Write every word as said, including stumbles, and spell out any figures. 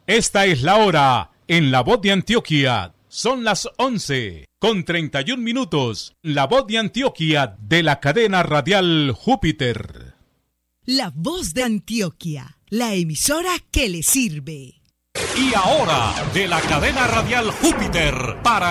Esta es la hora en La Voz de Antioquia. Son las once con treinta y un minutos. La Voz de Antioquia de la cadena radial Júpiter. La Voz de Antioquia, la emisora que le sirve. Y ahora, de la cadena radial Júpiter, para